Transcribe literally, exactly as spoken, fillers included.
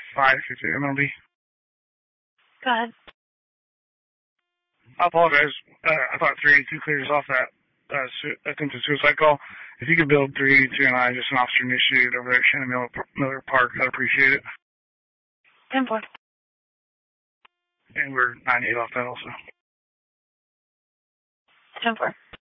five fifty M L B. Go ahead. I apologize. Uh, I thought three eighty-two cleared us off that uh, su- attempted suicide call. If you could build three eighty-two and I, just an officer initiated over there at Shannon Miller, Miller Park, I'd appreciate it. ten four. And we're nine eight off that also. ten four.